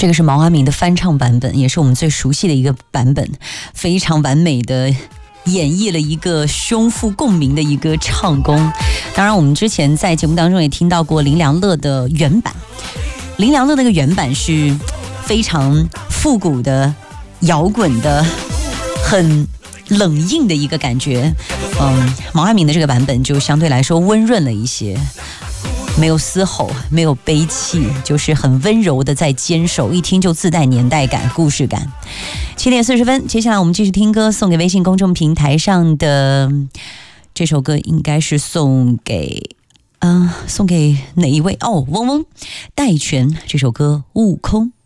这个是毛阿敏的翻唱版本，也是我们最熟悉的一个版本，非常完美的演绎了一个胸腹共鸣的一个唱功。当然我们之前在节目当中也听到过林良乐的原版，林良乐那个原版是非常复古的摇滚的很冷硬的一个感觉。毛阿敏的这个版本就相对来说温润了一些，没有嘶吼，没有悲泣，就是很温柔的在坚守，一听就自带年代感、故事感。7点40分，接下来我们继续听歌，送给微信公众平台上的这首歌，应该是送给哪一位？哦，嗡嗡戴荃这首歌《悟空》。